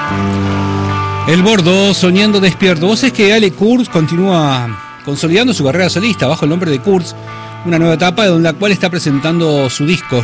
El Bordo, soñando despierto. Vos es que Ale Kurz continúa consolidando su carrera solista bajo el nombre de Kurz, una nueva etapa en la cual está presentando su disco